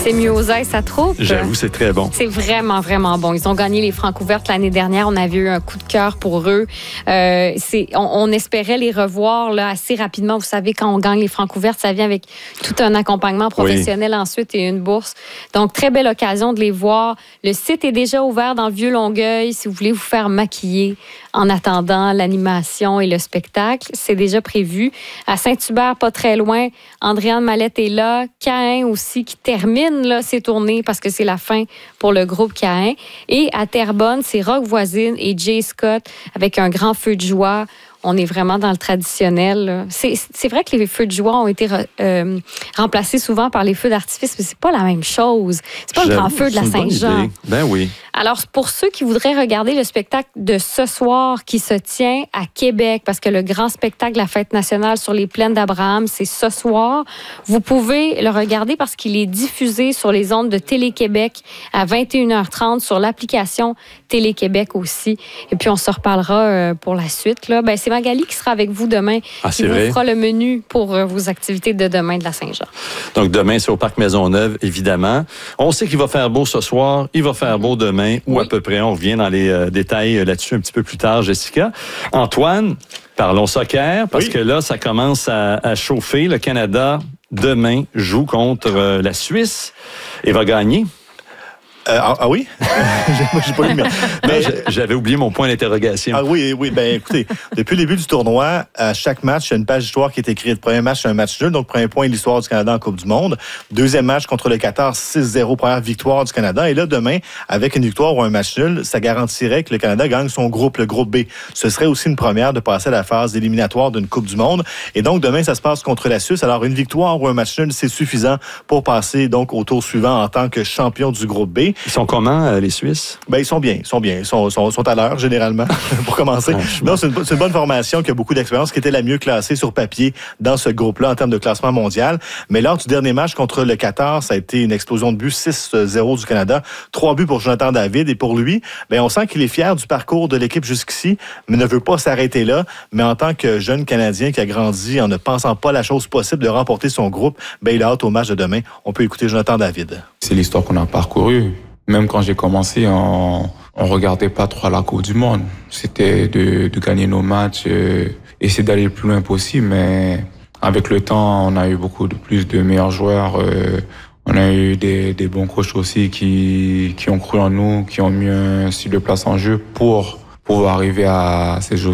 C'est mieux oser sa troupe. J'avoue, c'est très bon. C'est vraiment, vraiment bon. Ils ont gagné les Francouvertes l'année dernière. On avait eu un coup de cœur pour eux. On espérait les revoir là, assez rapidement. Vous savez, quand on gagne les Francouvertes, ça vient avec tout un accompagnement professionnel ensuite et une bourse. Donc, très belle occasion de les voir. Le site est déjà ouvert dans le Vieux-Longueuil. Si vous voulez vous faire maquiller en attendant l'animation et le spectacle, c'est déjà prévu. À Saint-Hubert, pas très loin, Andréane Mallette est là. Caen aussi, qui termine là, ses tournées parce que c'est la fin pour le groupe Caen. Et à Terrebonne, c'est Rock Voisine et Jay Scott avec un grand feu de joie. On est vraiment dans le traditionnel. C'est vrai que les feux de joie ont été remplacés souvent par les feux d'artifice, mais c'est pas la même chose. C'est pas le grand feu de la Saint-Jean. Ben oui. Alors, pour ceux qui voudraient regarder le spectacle de ce soir qui se tient à Québec, parce que le grand spectacle de la Fête nationale sur les plaines d'Abraham, c'est ce soir, vous pouvez le regarder parce qu'il est diffusé sur les ondes de Télé-Québec à 21h30 sur l'application Télé-Québec aussi. Et puis, on se reparlera pour la suite. Là. Ben, c'est Magali qui sera avec vous demain, qui vous fera le menu pour vos activités de demain de la Saint-Jean. Donc, demain, c'est au Parc Maisonneuve, évidemment. On sait qu'il va faire beau ce soir, il va faire beau demain, ou à peu près. On revient dans les détails là-dessus un petit peu plus tard, Jessica. Antoine, parlons soccer, parce que là, ça commence à chauffer. Le Canada, demain, joue contre la Suisse et va gagner. Ah oui? J'ai pas eu, mais j'avais oublié mon point d'interrogation. Ah oui, ben écoutez, depuis le début du tournoi, à chaque match, il y a une page d'histoire qui est écrite. Premier match, c'est un match nul, donc premier point, l'histoire du Canada en Coupe du Monde. Deuxième match contre le Qatar, 6-0, première victoire du Canada. Et là, demain, avec une victoire ou un match nul, ça garantirait que le Canada gagne son groupe, le groupe B. Ce serait aussi une première de passer à la phase éliminatoire d'une Coupe du Monde. Et donc, demain, ça se passe contre la Suisse. Alors, une victoire ou un match nul, c'est suffisant pour passer donc au tour suivant en tant que champion du groupe B. Ils sont comment, les Suisses? Ben, ils sont bien. Ils sont à l'heure, généralement, pour commencer. Non, c'est une bonne formation qui a beaucoup d'expérience, qui était la mieux classée sur papier dans ce groupe-là en termes de classement mondial. Mais lors du dernier match contre le Qatar, ça a été une explosion de buts, 6-0 du Canada. 3 buts pour Jonathan David. Et pour lui, ben, on sent qu'il est fier du parcours de l'équipe jusqu'ici, mais ne veut pas s'arrêter là. Mais en tant que jeune Canadien qui a grandi en ne pensant pas la chose possible de remporter son groupe, ben, il a hâte au match de demain. On peut écouter Jonathan David. C'est l'histoire qu'on a parcourue. Même quand j'ai commencé, on regardait pas trop à la Coupe du Monde. C'était de gagner nos matchs, essayer d'aller le plus loin possible. Mais avec le temps, on a eu plus de meilleurs joueurs. On a eu des bons coachs aussi qui ont cru en nous, qui ont mis un style de place en jeu pour pouvoir arriver à ces jeux.